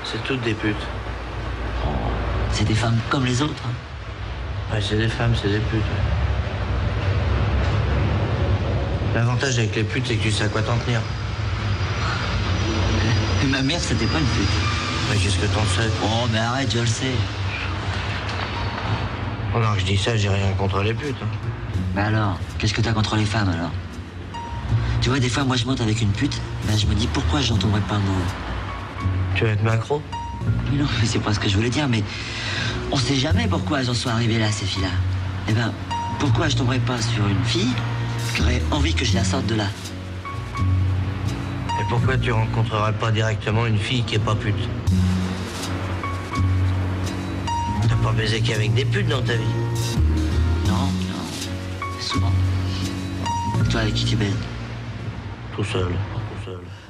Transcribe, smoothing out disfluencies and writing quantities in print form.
C'est toutes des putes. Oh, c'est des femmes comme les autres. Ouais, c'est des femmes, c'est des putes. Ouais. L'avantage avec les putes, c'est que tu sais à quoi t'en tenir. Et ma mère, c'était pas une pute. Mais qu'est-ce que t'en sais? Oh, mais arrête, je le sais. Oh non, je dis ça, j'ai rien contre les putes. Hein. Mais alors, qu'est-ce que t'as contre les femmes, alors? Tu vois, des fois, moi, je monte avec une pute, ben, je me dis, pourquoi je n'entendrai pas le mot? Tu vas être macro? Mais non, mais c'est pas ce que je voulais dire, mais on sait jamais pourquoi elles en sont arrivées là, ces filles-là. Eh ben, pourquoi je tomberais pas sur une fille qui aurait envie que je la sorte de là? Et pourquoi tu rencontrerais pas directement une fille qui est pas pute? T'as pas baisé qu'avec des putes dans ta vie? Non, non, souvent. Toi, avec qui tu baises? Tout seul.